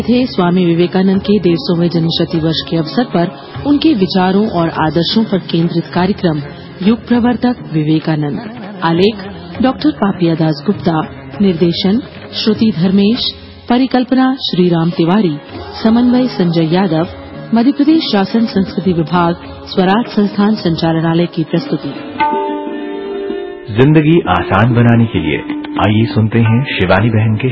थे स्वामी विवेकानंद के 150वें जन्मशती वर्ष के अवसर पर उनके विचारों और आदर्शों पर केंद्रित कार्यक्रम युग प्रवर्तक विवेकानंद। आलेख डॉक्टर पापिया दास गुप्ता। निर्देशन श्रुति धर्मेश। परिकल्पना श्रीराम तिवारी। समन्वय संजय यादव। मध्य प्रदेश शासन संस्कृति विभाग स्वराज संस्थान संचालनालय की प्रस्तुति। जिंदगी आसान बनाने के लिए आइए सुनते हैं शिवानी बहन के